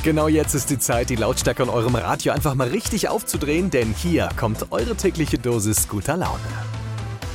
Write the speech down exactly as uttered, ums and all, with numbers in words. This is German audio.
Genau jetzt ist die Zeit, die Lautstärke an eurem Radio einfach mal richtig aufzudrehen, denn hier kommt eure tägliche Dosis guter Laune.